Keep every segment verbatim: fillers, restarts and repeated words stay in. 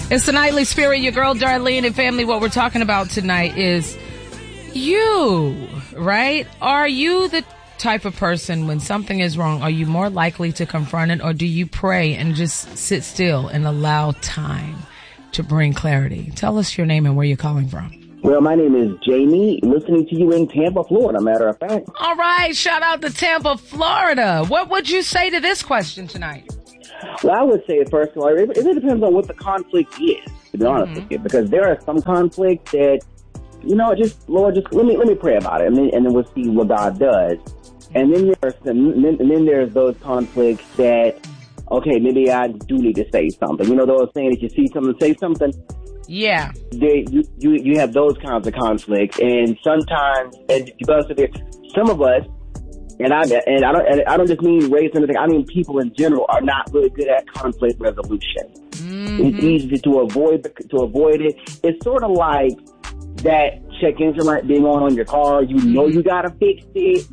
It's the Nightly Spirit, your girl Darlene and family. What we're talking about tonight is you, right? Are you the type of person when something is wrong, are you more likely to confront it, or do you pray and just sit still and allow time to bring clarity? Tell us your name and where you're calling from. Well, my name is Jamie, listening to you in Tampa, Florida, matter of fact. All right, shout out to Tampa, Florida. What would you say to this question tonight? Well, I would say, first of all, it, it depends on what the conflict is, to be honest mm-hmm. with you, because there are some conflicts that, you know, just, Lord, just let me let me pray about it, and then, and then we'll see what God does. And then there's some, and then, and then there's those conflicts that, okay, maybe I do need to say something. You know, those saying that you see something, say something. Yeah. They, you, you, you have those kinds of conflicts, and sometimes, and because of it, some of us, and I, and I don't, and I don't just mean race or anything. I mean people in general are not really good at conflict resolution. Mm-hmm. It's easy to avoid to avoid it. It's sort of like that check engine light being on on your car. You know you gotta fix it,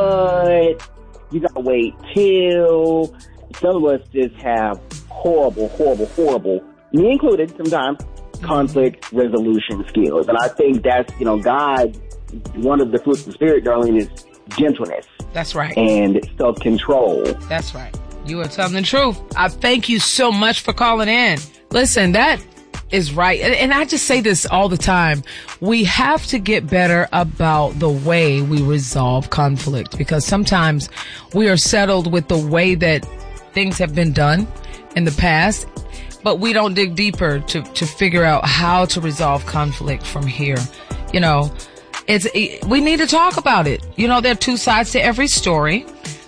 but you gotta wait till. Some of us just have horrible, horrible, horrible, me included, sometimes conflict resolution skills, and I think that's you know God. One of the fruits of the Spirit, Darlene, is gentleness. That's right. And self-control. That's right. You are telling the truth. I thank you so much for calling in. Listen, that is right. And, and I just say this all the time. We have to get better about the way we resolve conflict, because sometimes we are settled with the way that things have been done in the past, but we don't dig deeper to, to figure out how to resolve conflict from here. You know, It's, we need to talk about it. You know, there are two sides to every story,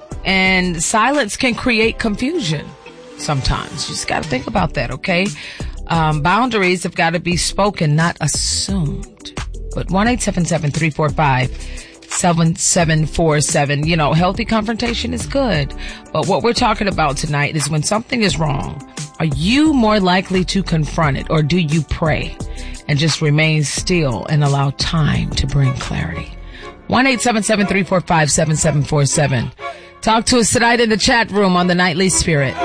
and silence can create confusion sometimes. You just got to think about that, okay? Um, boundaries have got to be spoken, not assumed. But one eight seven seven, three four five, seven seven four seven, you know, healthy confrontation is good. But what we're talking about tonight is when something is wrong, are you more likely to confront it, or do you pray and just remain still and allow time to bring clarity? one eight seven seven, three four five, seven seven four seven. Talk to us tonight in the chat room on the Nightly Spirit.